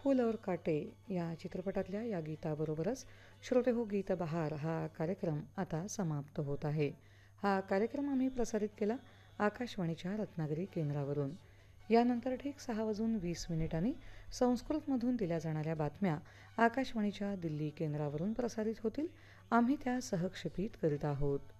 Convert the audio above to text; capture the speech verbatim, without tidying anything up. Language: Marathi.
फूल और काटे या चित्रपटातल्या या गीताबरोबरच श्रोते हो गीत बहार हा कार्यक्रम आता समाप्त होत आहे. हा कार्यक्रम आम्ही प्रसारित केला आकाशवाणीच्या रत्नागिरी केंद्रावरून. यानंतर ठीक सहा वाजून वीस मिनिटांनी संस्कृतमधून दिल्या जाणाऱ्या बातम्या आकाशवाणीच्या दिल्ली केंद्रावरून प्रसारित होतील. आम्ही त्या सहक्षेपित करीत आहोत.